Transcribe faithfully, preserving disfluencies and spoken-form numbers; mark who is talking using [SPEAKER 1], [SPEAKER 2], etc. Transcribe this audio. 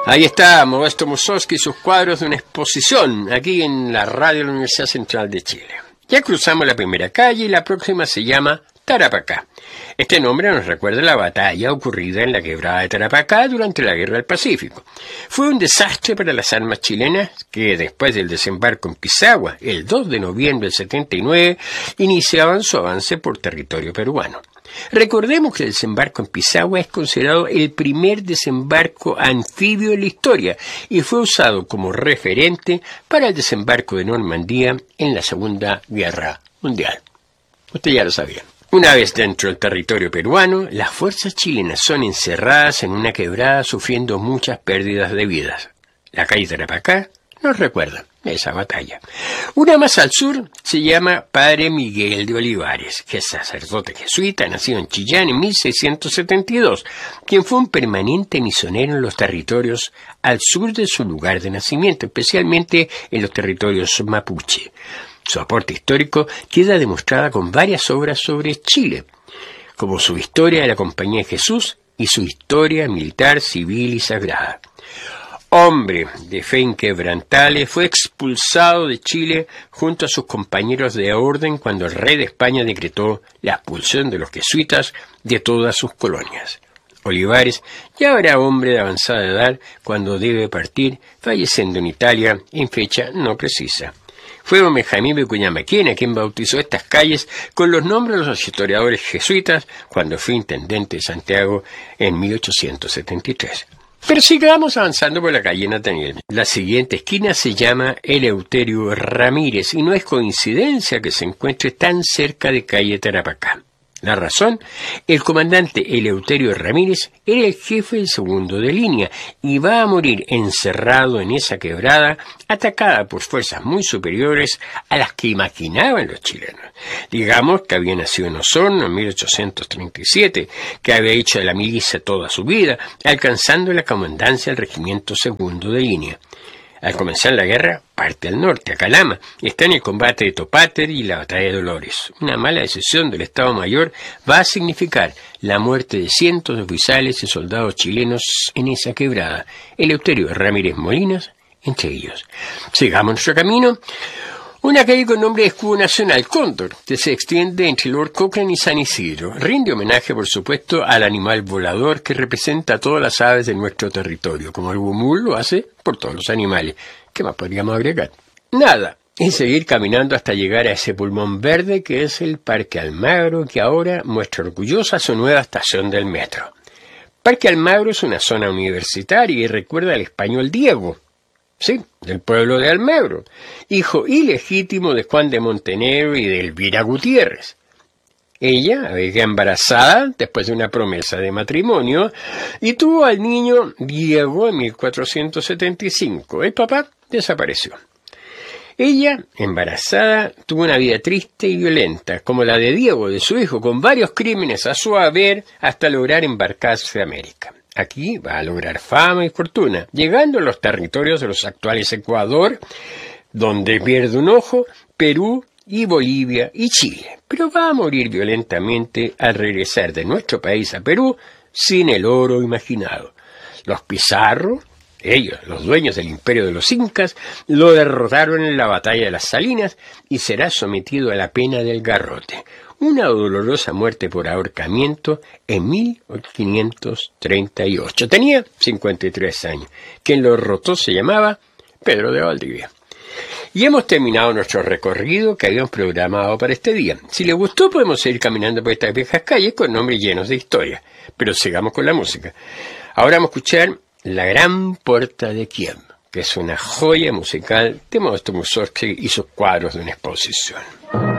[SPEAKER 1] Ahí está Modesto Mussorgsky y sus cuadros de una exposición, aquí en la radio de la Universidad Central de Chile. Ya cruzamos la primera calle y la próxima se llama Tarapacá. Este nombre nos recuerda la batalla ocurrida en la quebrada de Tarapacá durante la Guerra del Pacífico. Fue un desastre para las armas chilenas que, después del desembarco en Pisagua, el dos de noviembre del setenta y nueve, iniciaban su avance por territorio peruano. Recordemos que el desembarco en Pisagua es considerado el primer desembarco anfibio en la historia y fue usado como referente para el desembarco de Normandía en la Segunda Guerra Mundial. Usted ya lo sabía. Una vez dentro del territorio peruano, las fuerzas chilenas son encerradas en una quebrada sufriendo muchas pérdidas de vidas. La calle Tarapacá nos recuerda esa batalla. Una más al sur se llama Padre Miguel de Olivares, que es sacerdote jesuita, nacido en Chillán en mil seiscientos setenta y dos, quien fue un permanente misionero en los territorios al sur de su lugar de nacimiento, especialmente en los territorios mapuche. Su aporte histórico queda demostrada con varias obras sobre Chile, como su Historia de la Compañía de Jesús y su Historia Militar, Civil y Sagrada. Hombre de fe inquebrantable, fue expulsado de Chile junto a sus compañeros de orden cuando el rey de España decretó la expulsión de los jesuitas de todas sus colonias. Olivares ya era hombre de avanzada edad cuando debe partir, falleciendo en Italia en fecha no precisa. Fue don Benjamín Vicuña Mackenna quien bautizó estas calles con los nombres de los historiadores jesuitas cuando fue intendente de Santiago en mil ochocientos setenta y tres. Pero sigamos avanzando por la calle Nataniel. La siguiente esquina se llama Eleuterio Ramírez y no es coincidencia que se encuentre tan cerca de calle Tarapacá. La razón, el comandante Eleuterio Ramírez era el jefe del segundo de línea y va a morir encerrado en esa quebrada, atacada por fuerzas muy superiores a las que imaginaban los chilenos. Digamos que había nacido en Osorno en mil ochocientos treinta y siete, que había hecho de la milicia toda su vida, alcanzando la comandancia del regimiento segundo de línea. Al comenzar la guerra, parte al norte, a Calama, y está en el combate de Topáter y la batalla de Dolores. Una mala decisión del Estado Mayor va a significar la muerte de cientos de oficiales y soldados chilenos en esa quebrada. Eleuterio Ramírez Molinas, entre ellos. Sigamos nuestro camino. Una calle con nombre de escudo nacional, Cóndor, que se extiende entre Lord Cochrane y San Isidro. Rinde homenaje, por supuesto, al animal volador que representa a todas las aves de nuestro territorio, como el humul lo hace por todos los animales. ¿Qué más podríamos agregar? Nada. Y seguir caminando hasta llegar a ese pulmón verde que es el Parque Almagro, que ahora muestra orgullosa su nueva estación del metro. Parque Almagro es una zona universitaria y recuerda al español Diego. Sí, del pueblo de Almagro, hijo ilegítimo de Juan de Montenegro y de Elvira Gutiérrez. Ella había embarazada después de una promesa de matrimonio y tuvo al niño Diego en mil cuatrocientos setenta y cinco. El papá desapareció. Ella, embarazada, tuvo una vida triste y violenta, como la de Diego, de su hijo, con varios crímenes a su haber hasta lograr embarcarse a América. Aquí va a lograr fama y fortuna, llegando a los territorios de los actuales Ecuador, donde pierde un ojo, Perú y Bolivia y Chile. Pero va a morir violentamente al regresar de nuestro país a Perú sin el oro imaginado. Los Pizarro, ellos, los dueños del imperio de los incas, lo derrotaron en la batalla de las Salinas y será sometido a la pena del garrote. Una dolorosa muerte por ahorcamiento en mil quinientos treinta y ocho. Tenía cincuenta y tres años. Quien lo derrotó se llamaba Pedro de Valdivia. Y hemos terminado nuestro recorrido que habíamos programado para este día. Si les gustó, podemos seguir caminando por estas viejas calles con nombres llenos de historia. Pero sigamos con la música. Ahora vamos a escuchar La Gran Puerta de Kiem, que es una joya musical de Modesto Mussorgsky y sus cuadros de una exposición.